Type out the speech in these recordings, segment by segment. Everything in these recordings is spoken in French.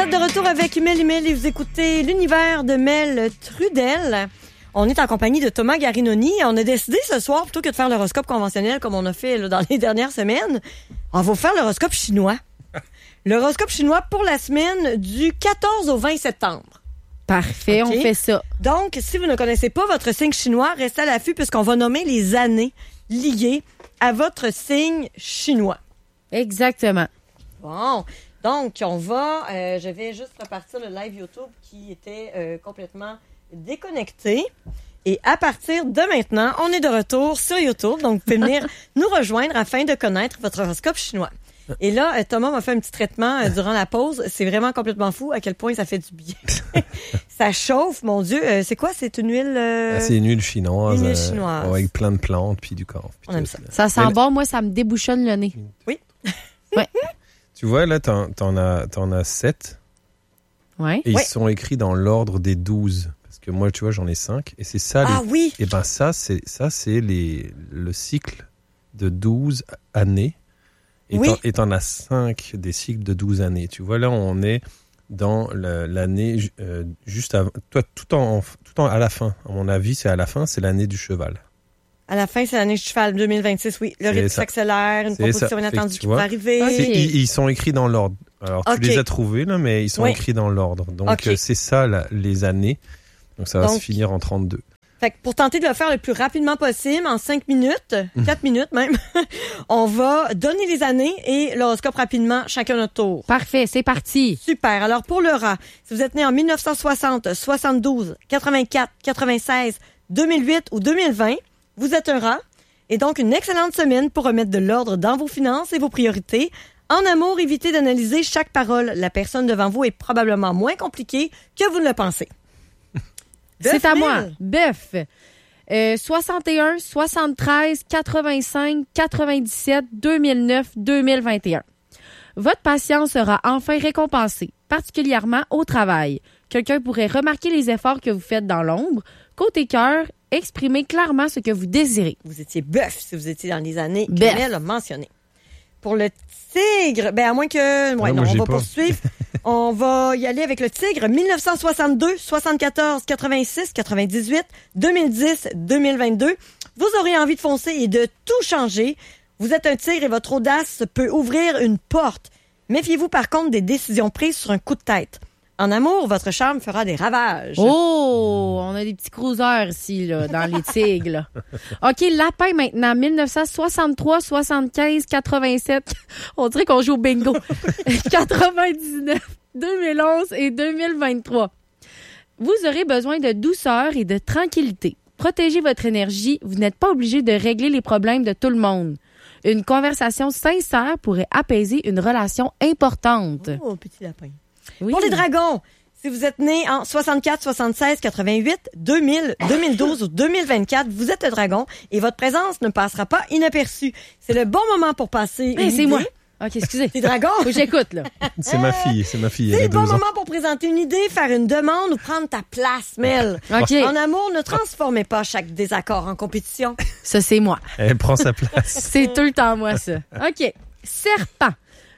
êtes de retour avec Mel et vous écoutez l'univers de Mel Trudel. On est en compagnie de Thomas Garinoni. On a décidé ce soir, plutôt que de faire l'horoscope conventionnel comme on a fait là, dans les dernières semaines, on va faire l'horoscope chinois. L'horoscope chinois pour la semaine du 14 au 20 septembre. Parfait, okay. On fait ça. Donc, si vous ne connaissez pas votre signe chinois, restez à l'affût puisqu'on va nommer les années liées à votre signe chinois. Exactement. Bon, donc on va... je vais juste repartir le live YouTube qui était complètement déconnecté. Et à partir de maintenant, on est de retour sur YouTube. Donc, vous pouvez venir nous rejoindre afin de connaître votre horoscope chinois. Et là, Thomas m'a fait un petit traitement durant la pause. C'est vraiment complètement fou à quel point ça fait du bien. Ça chauffe, mon Dieu. C'est quoi? C'est une huile... c'est une huile chinoise. Une huile chinoise. Avec plein de plantes puis du corps. On aime ça. Ça sent bon. Moi, ça me débouchonne le nez. Oui. Ouais. Tu vois, là, t'en as 7. Ouais. Et ils sont écrits dans l'ordre des 12. Parce que moi, tu vois, j'en ai 5. Et c'est ça. Ah oui! Et ben ça, c'est le cycle de 12 années. Et t'en as 5 des cycles de 12 années. Tu vois, là, on est dans l'année juste avant. Toi, tout en à la fin. À mon avis, c'est à la fin, c'est l'année du cheval. À la fin, c'est l'année du cheval 2026, oui. Le rythme s'accélère, une proposition inattendue qui va arriver. Okay. Ils sont écrits dans l'ordre. Alors, tu les as trouvés, là, mais ils sont écrits dans l'ordre. Donc, c'est ça, les années. Donc, ça va se finir en 32. Fait que pour tenter de le faire le plus rapidement possible, en 5 minutes, 4 minutes même, on va donner les années et l'horoscope rapidement, chacun notre tour. Parfait, c'est parti. Super. Alors, pour le rat, si vous êtes né en 1960, 72, 84, 96, 2008 ou 2020, vous êtes un rat. Et donc, une excellente semaine pour remettre de l'ordre dans vos finances et vos priorités. En amour, évitez d'analyser chaque parole. La personne devant vous est probablement moins compliquée que vous ne le pensez. C'est à moi. Bœuf. 61, 73, 85, 97, 2009, 2021. Votre patience sera enfin récompensée, particulièrement au travail. Quelqu'un pourrait remarquer les efforts que vous faites dans l'ombre. Côté cœur, exprimez clairement ce que vous désirez. Vous étiez bœuf si vous étiez dans les années qu'elle a mentionnées. Pour le tigre, à moins que... on va poursuivre. On va y aller avec le tigre. 1962, 74, 86, 98, 2010, 2022. Vous aurez envie de foncer et de tout changer. Vous êtes un tigre et votre audace peut ouvrir une porte. Méfiez-vous par contre des décisions prises sur un coup de tête. En amour, votre charme fera des ravages. Oh, on a des petits cruisers ici, là, dans les tigres. Là. OK, lapin maintenant. 1963, 75, 87. On dirait qu'on joue au bingo. 99, 2011 et 2023. Vous aurez besoin de douceur et de tranquillité. Protégez votre énergie. Vous n'êtes pas obligé de régler les problèmes de tout le monde. Une conversation sincère pourrait apaiser une relation importante. Oh, petit lapin. Oui. Pour les dragons, si vous êtes né en 64, 76, 88, 2000, 2012 ou 2024, vous êtes un dragon et votre présence ne passera pas inaperçue. C'est le bon moment pour passer une c'est idée. moi. OK, excusez. T'es dragon? J'écoute, là. C'est ma fille. C'est le bon moment pour présenter une idée, faire une demande ou prendre ta place, Mel. OK. En amour, ne transformez pas chaque désaccord en compétition. Ça, c'est moi. Elle prend sa place. C'est tout le temps moi, ça. OK. Serpent.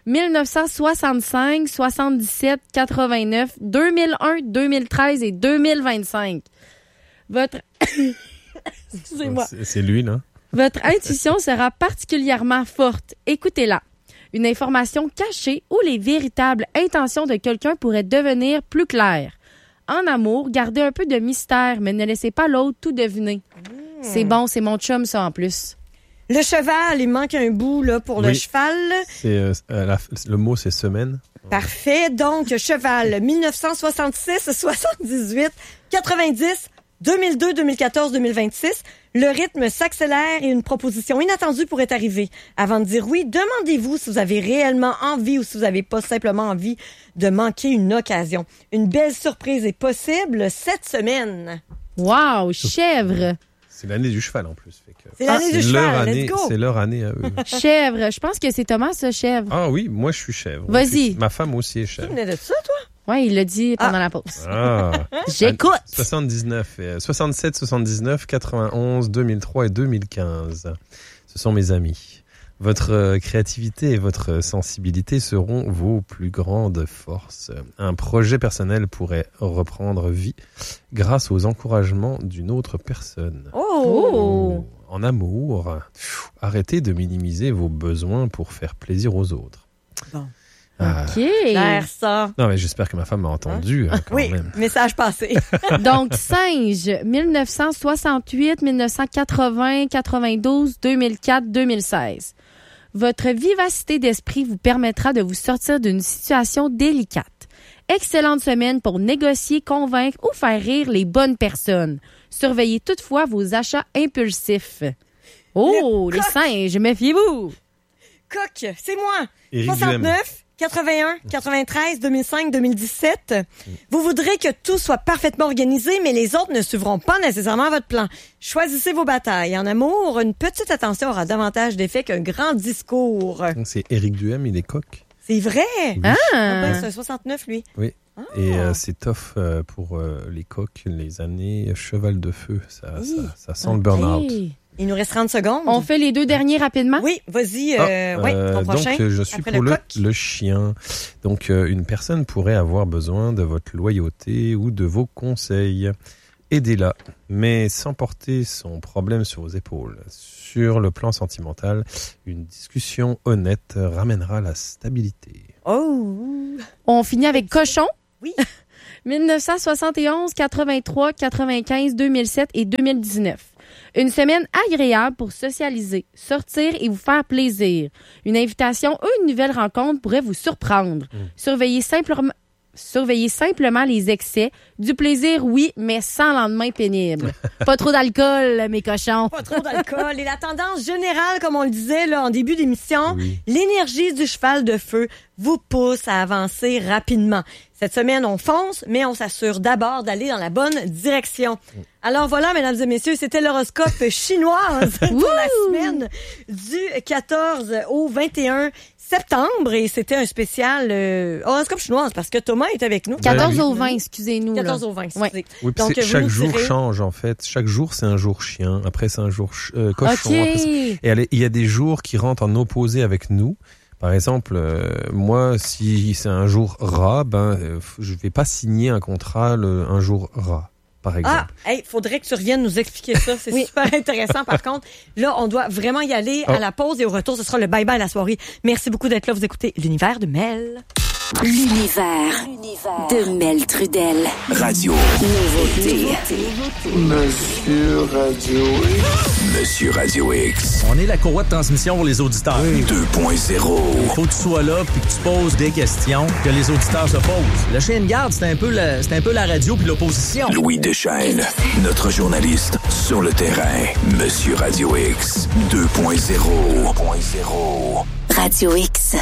1965, 77, 89, 2001, 2013 et 2025. Votre... Excusez-moi. C'est lui, là. Votre intuition sera particulièrement forte. Écoutez-la. Une information cachée ou les véritables intentions de quelqu'un pourraient devenir plus claires. En amour, gardez un peu de mystère, mais ne laissez pas l'autre tout deviner. C'est bon, c'est mon chum, ça, en plus. Le cheval, il manque un bout là, pour le cheval. C'est, le mot, c'est semaine. Parfait. Donc, cheval, 1966, 78, 90, 2002, 2014, 2026. Le rythme s'accélère et une proposition inattendue pourrait arriver. Avant de dire oui, demandez-vous si vous avez réellement envie ou si vous n'avez pas simplement envie de manquer une occasion. Une belle surprise est possible cette semaine. Wow, chèvre! C'est l'année du cheval en plus. C'est l'année du cheval, let's go! C'est leur année à eux. Chèvre, je pense que c'est Thomas, ça, chèvre. Ah oui, moi je suis chèvre. Vas-y. Ma femme aussi est chèvre. Tu venais de ça, toi? Oui, il l'a dit pendant la pause. Ah. J'écoute! 77, 79, 91, 2003 et 2015. Ce sont mes amis. Votre créativité et votre sensibilité seront vos plus grandes forces. Un projet personnel pourrait reprendre vie grâce aux encouragements d'une autre personne. Oh! En amour, arrêtez de minimiser vos besoins pour faire plaisir aux autres. Bon. OK. Claire, ça. Non, mais j'espère que ma femme m'a entendu. Quand oui, même. message passé. Donc, singe, 1968, 1980, 92, 2004, 2016. Votre vivacité d'esprit vous permettra de vous sortir d'une situation délicate. Excellente semaine pour négocier, convaincre ou faire rire les bonnes personnes. Surveillez toutefois vos achats impulsifs. Oh, les singes, méfiez-vous! Coq, c'est moi. Éric 69, 81, 93, 2005, 2017. Vous voudrez que tout soit parfaitement organisé, mais les autres ne suivront pas nécessairement votre plan. Choisissez vos batailles. En amour, une petite attention aura davantage d'effet qu'un grand discours. Donc, c'est Éric Duhem, il est coq. C'est vrai? Oui. Ah! C'est un 69, lui. Oui. Et c'est tough pour les coqs, les années cheval de feu. Ça sent le burn-out. Hey. Il nous reste 30 secondes. On fait les deux derniers rapidement? Oui, vas-y. Ton prochain. Donc, je suis après pour le le chien. Donc, une personne pourrait avoir besoin de votre loyauté ou de vos conseils. Aidez-la, mais sans porter son problème sur vos épaules. Sur le plan sentimental, une discussion honnête ramènera la stabilité. Oh! On finit avec cochon. Oui. 1971, 83, 95, 2007 et 2019. Une semaine agréable pour socialiser, sortir et vous faire plaisir. Une invitation ou une nouvelle rencontre pourrait vous surprendre. Surveillez simplement les excès. Du plaisir, oui, mais sans lendemain pénible. Pas trop d'alcool, mes cochons. Pas trop d'alcool. Et la tendance générale, comme on le disait là en début d'émission, l'énergie du cheval de feu vous pousse à avancer rapidement. Cette semaine, on fonce, mais on s'assure d'abord d'aller dans la bonne direction. Alors voilà, mesdames et messieurs, c'était l'horoscope chinoise pour la semaine du 14 au 21 septembre. Et c'était un spécial horoscope chinoise parce que Thomas est avec nous. 14 au 20, excusez-nous. 14 au 20, excusez. Ouais. Oui, puis Donc, chaque vous jour tirez... change, en fait. Chaque jour, c'est un jour chien. Après, c'est un jour cochon. OK. Après, et il y a des jours qui rentrent en opposé avec nous. Par exemple, moi, si c'est un jour rat, je vais pas signer un contrat un jour rat, par exemple. Faudrait que tu reviennes nous expliquer ça. C'est super intéressant. Par contre, là, on doit vraiment y aller à la pause et au retour, ce sera le bye-bye à la soirée. Merci beaucoup d'être là. Vous écoutez l'univers de Mel. L'univers de Mel Trudel. Radio. Nouveauté. Monsieur Radio X. Monsieur Radio X. On est la courroie de transmission pour les auditeurs. 2.0. Il faut que tu sois là puis que tu poses des questions que les auditeurs se posent. Le chien de garde, c'est un peu la radio puis l'opposition. Louis Deschênes, notre journaliste sur le terrain. Monsieur Radio X 2.0. Radio X.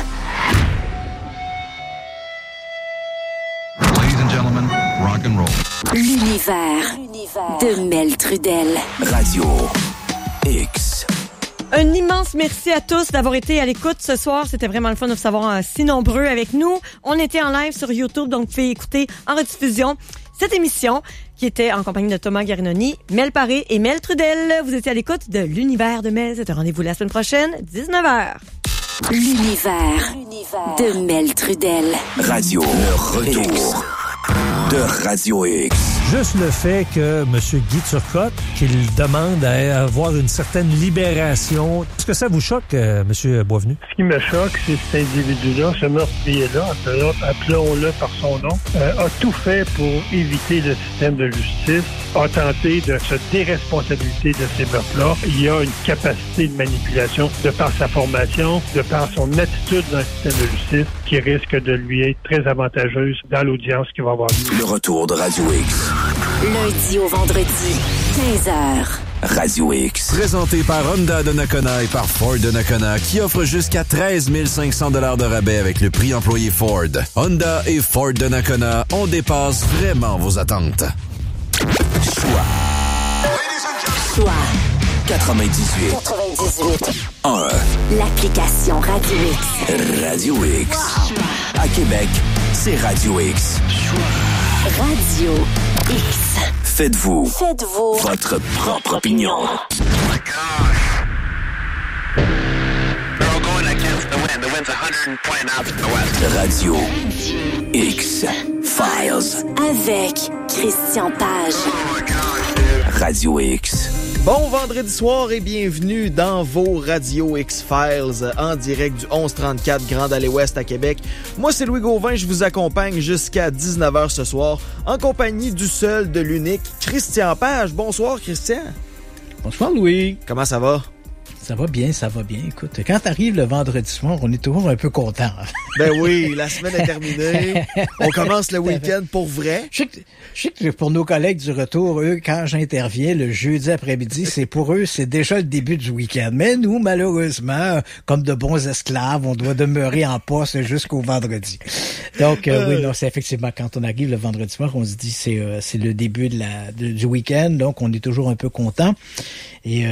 Ladies and gentlemen, rock and roll. L'univers de Mel Trudel. Radio X. Un immense merci à tous d'avoir été à l'écoute ce soir. C'était vraiment le fun de vous savoir si nombreux avec nous. On était en live sur YouTube, donc vous pouvez écouter en rediffusion cette émission qui était en compagnie de Thomas Guarinoni, Mel Paré et Mel Trudel. Vous étiez à l'écoute de l'univers de Mel. C'est un rendez-vous la semaine prochaine, 19h. L'univers de Mel Trudel. Radio, le retour de Radio X. Juste le fait que M. Guy Turcotte, qu'il demande à avoir une certaine libération, est-ce que ça vous choque, M. Boisvenu? Ce qui me choque, c'est cet individu-là, ce meurtrier-là, appelons-le par son nom, a tout fait pour éviter le système de justice, a tenté de se déresponsabiliser de ces meurtres-là. Il a une capacité de manipulation de par sa formation, de par son attitude dans le système de justice, qui risque de lui être très avantageuse dans l'audience qui va avoir lieu. Le retour de Radio X. Lundi au vendredi, 15h. Radio X. Présenté par Honda de Nakona et par Ford de Nakona, qui offre jusqu'à 13 500 $ de rabais avec le prix employé Ford. Honda et Ford de Nakona, on dépasse vraiment vos attentes. Choix 98. 1. L'application Radio X. Radio X. À Québec, c'est Radio X. Radio X. Faites-vous votre propre opinion. Radio X Files. Avec Christian Page. Radio X. Bon vendredi soir et bienvenue dans vos Radio X-Files en direct du 1134 Grande Allée Ouest à Québec. Moi, c'est Louis Gauvin, je vous accompagne jusqu'à 19h ce soir en compagnie du seul, de l'unique, Christian Page. Bonsoir, Christian. Bonsoir, Louis. Comment ça va? Ça va bien, ça va bien. Écoute, quand arrive le vendredi soir, on est toujours un peu content. Ben oui, la semaine est terminée. On commence le week-end pour vrai. Je sais que pour nos collègues du retour, eux, quand j'interviens le jeudi après-midi, pour eux, c'est déjà le début du week-end. Mais nous, malheureusement, comme de bons esclaves, on doit demeurer en poste jusqu'au vendredi. Donc, oui, non, c'est effectivement quand on arrive le vendredi soir, on se dit c'est le début du week-end, donc on est toujours un peu content. Et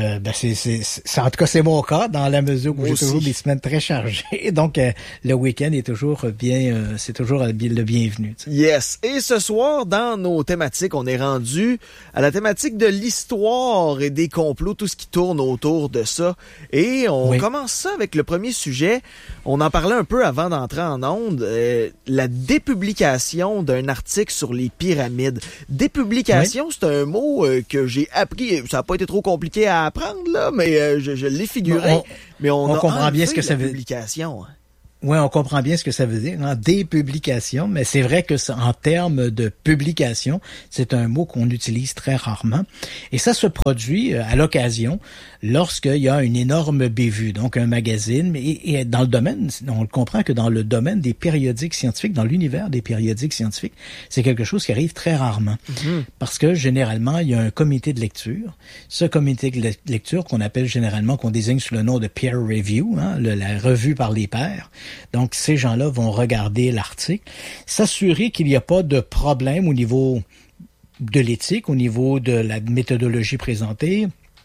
c'est en tout cas c'est mon cas dans la mesure où j'ai toujours des semaines très chargées. Donc le week-end est toujours c'est toujours le bienvenu. Tu sais. Yes. Et ce soir dans nos thématiques, on est rendu à la thématique de l'histoire et des complots, tout ce qui tourne autour de ça. Et on commence ça avec le premier sujet. On en parlait un peu avant d'entrer en onde, la dépublication d'un article sur les pyramides. Dépublication, c'est un mot que j'ai appris, ça n'a pas été trop compliqué à apprendre, là, mais je l'ai figuré. Mais on comprend bien ce que ça veut dire. Publication. Oui, on comprend bien ce que ça veut dire, hein, dépublication, mais c'est vrai que en termes de publication, c'est un mot qu'on utilise très rarement. Et ça se produit à l'occasion lorsqu'il y a une énorme bévue, donc un magazine. Et dans le domaine, on le comprend que dans le domaine des périodiques scientifiques, dans l'univers des périodiques scientifiques, c'est quelque chose qui arrive très rarement. Mm-hmm. Parce que généralement, il y a un comité de lecture. Ce comité de lecture qu'on appelle généralement, qu'on désigne sous le nom de peer review, hein, la revue par les pairs. Donc, ces gens-là vont regarder l'article, s'assurer qu'il n'y a pas de problème au niveau de l'éthique, au niveau de la méthodologie présentée,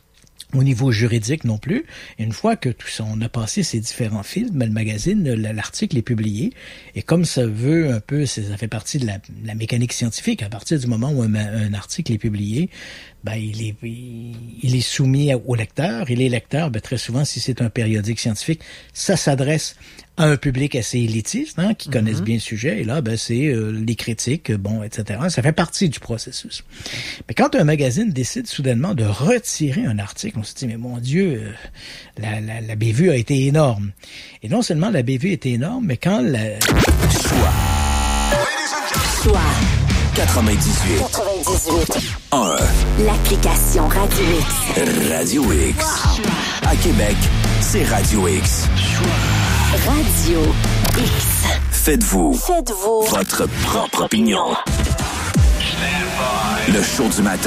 au niveau juridique non plus. Et une fois que tout ça, on a passé ces différents filtres, le magazine, l'article est publié. Et comme ça veut un peu, ça fait partie de la mécanique scientifique, à partir du moment où un article est publié, ben, il est soumis au lecteur. Et les lecteurs, ben, très souvent, si c'est un périodique scientifique, ça s'adresse à un public assez élitiste, hein, qui connaissent bien le sujet. Et là, ben, c'est les critiques, bon, etc. Ça fait partie du processus. Mais quand un magazine décide soudainement de retirer un article, on se dit, mais mon Dieu, la bévue a été énorme. Et non seulement la bévue a été énorme, mais quand Choix 98 1. L'application Radio X. Radio X. Wow. À Québec, c'est Radio X. Radio X. Faites-vous votre propre opinion. Le show du matin.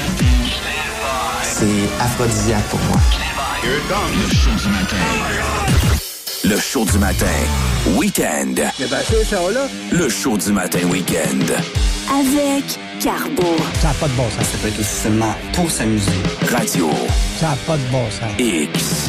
C'est aphrodisiaque pour moi. Le show du matin. Le show du matin. Week-end. Le show du matin week-end. Avec Carbo. Ça n'a pas de bon sens. Ça peut être aussi seulement pour s'amuser. Radio. Ça n'a pas de bon sens. X.